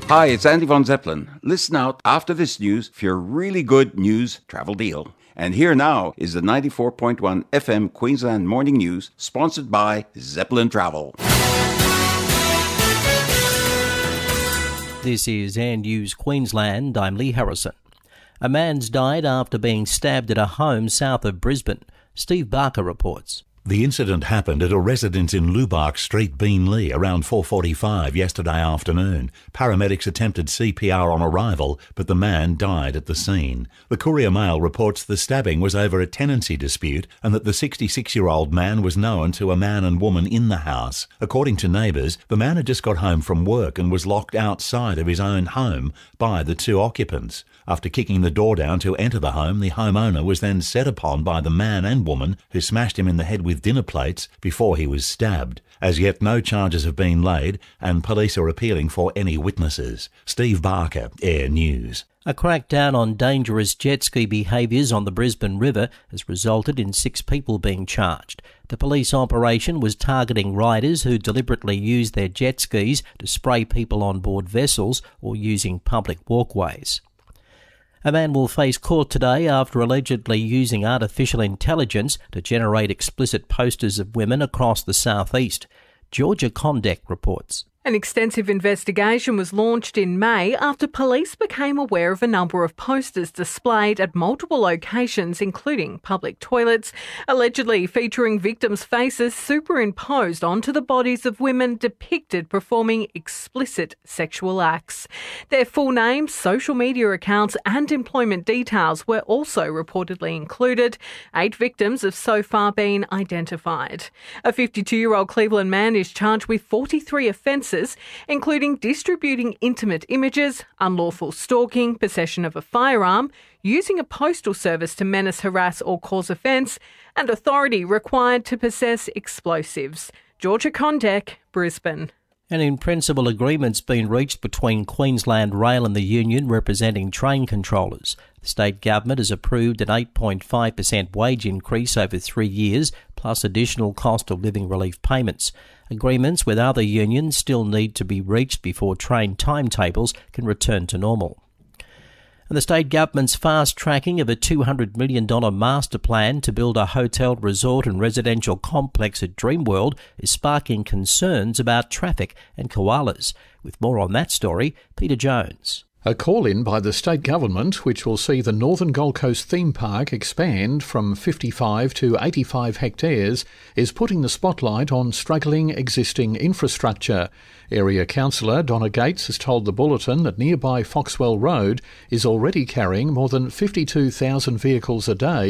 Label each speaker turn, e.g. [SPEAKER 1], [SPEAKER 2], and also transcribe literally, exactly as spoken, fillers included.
[SPEAKER 1] Hi, it's Andy von Zeppelin. Listen out after this news for your really good news travel deal. And here now is the ninety-four point one F M Queensland Morning News, sponsored by Zeppelin Travel.
[SPEAKER 2] This is Air News Queensland. I'm Lee Harrison. A man's died after being stabbed at a home south of Brisbane. Steve Barker reports.
[SPEAKER 3] The incident happened at a residence in Lubark Street, Beenleigh, around four forty-five yesterday afternoon. Paramedics attempted C P R on arrival, but the man died at the scene. The Courier Mail reports the stabbing was over a tenancy dispute and that the sixty-six-year-old man was known to a man and woman in the house. According to neighbours, the man had just got home from work and was locked outside of his own home by the two occupants. After kicking the door down to enter the home, the homeowner was then set upon by the man and woman who smashed him in the head with dinner plates before he was stabbed. As yet, no charges have been laid and police are appealing for any witnesses. Steve Barker, Air News.
[SPEAKER 2] A crackdown on dangerous jet ski behaviours on the Brisbane River has resulted in six people being charged. The police operation was targeting riders who deliberately use their jet skis to spray people on board vessels or using public walkways. A man will face court today after allegedly using artificial intelligence to generate explicit posters of women across the southeast. Georgia Condek reports.
[SPEAKER 4] An extensive investigation was launched in May after police became aware of a number of posters displayed at multiple locations, including public toilets, allegedly featuring victims' faces superimposed onto the bodies of women depicted performing explicit sexual acts. Their full names, social media accounts and employment details were also reportedly included. Eight victims have so far been identified. A fifty-two-year-old Cleveland man is charged with forty-three offences, including distributing intimate images, unlawful stalking, possession of a firearm, using a postal service to menace, harass or cause offence, and authority required to possess explosives. Georgia Condek, Brisbane.
[SPEAKER 2] An in-principle agreement's been reached between Queensland Rail and the union representing train controllers. The state government has approved an eight point five percent wage increase over three years, plus additional cost of living relief payments. Agreements with other unions still need to be reached before train timetables can return to normal. And the state government's fast-tracking of a two hundred million dollars master plan to build a hotel, resort and residential complex at Dreamworld is sparking concerns about traffic and koalas. With more on that story, Peter Jones.
[SPEAKER 5] A call-in by the state government, which will see the Northern Gold Coast theme park expand from fifty-five to eighty-five hectares, is putting the spotlight on struggling existing infrastructure. Area Councillor Donna Gates has told the Bulletin that nearby Foxwell Road is already carrying more than fifty-two thousand vehicles a day